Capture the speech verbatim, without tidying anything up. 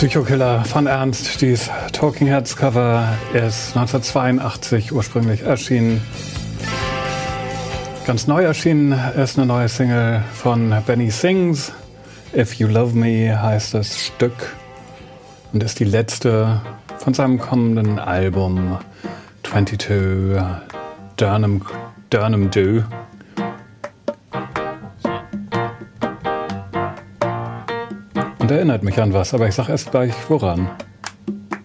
Psychokiller von Ernst. Dies Talking Heads Cover ist neunzehnhundertzweiundachtzig ursprünglich erschienen. Ganz neu erschienen ist eine neue Single von Benny Sings. If You Love Me heißt das Stück und ist die letzte von seinem kommenden Album zweiundzwanzig Durham, Durham Do. Und erinnert mich an was, aber ich sag erst gleich woran.